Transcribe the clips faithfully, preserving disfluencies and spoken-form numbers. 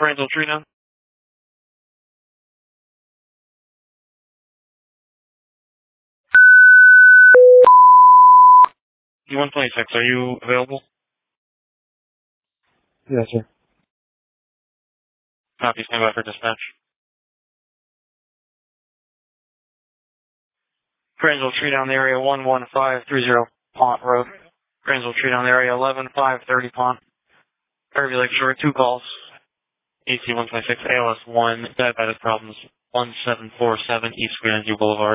Parental tree down. U one twenty-six, are you available? Yes, sir. Copy, stand by for dispatch. Granville tree down the area one one five three zero Pont Road. Granville tree down the area eleven five thirty Pont. Fairview Lakeshore, two calls. A C one twenty-six, A L S one, diabetic problems, one seven four seven East Grandview Boulevard.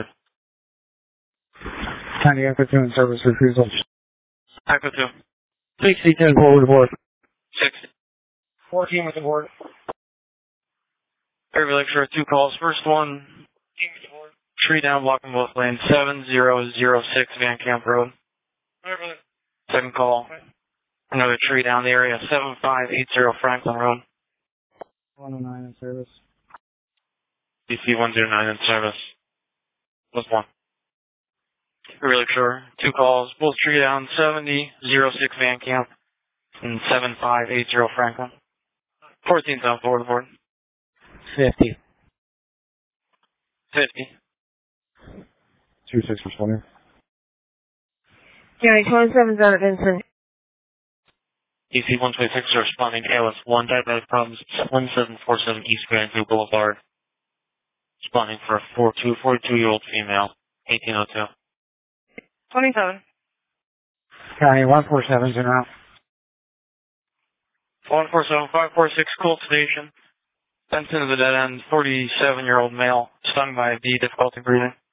County Echo two in service refusal. Echo two. sixty ten forward report. sixty. fourteen with the board. Fairview Lakeshore, two calls. First one, tree down blocking both lanes, seven zero zero six Van Camp Road. Second call, another tree down the area, seven five eight zero Franklin Road. one oh nine in service. D C one zero nine in service. Was one. Fairview Lakeshore, two calls, both tree down, seventy zero six Van Camp and seven five eight zero Franklin. fourteen down forward board. fifty. fifty. two six responding. County twenty-seven's out of Vincent. D C one twenty-six is responding to A L S one, diabetic problems, one seven four seven East Grandview Boulevard. Responding for a forty-two-year-old female, eighteen oh two. twenty-seven. County one four seven's in route. one four seven five four six Colt Station. Fence into the dead end, forty-seven-year-old male, stung by a bee, difficulty breathing.